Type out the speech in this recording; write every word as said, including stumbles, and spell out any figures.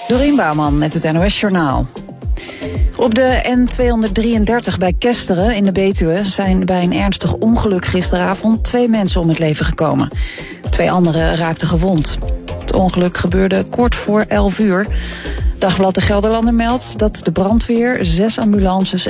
Dorien Bouwman met het N O S-journaal. Op de N tweehonderddrieëndertig bij Kesteren in de Betuwe zijn bij een ernstig ongeluk gisteravond twee mensen om het leven gekomen. Twee anderen raakten gewond. Het ongeluk gebeurde kort voor elf uur. Dagblad De Gelderlander meldt dat de brandweer, zes ambulances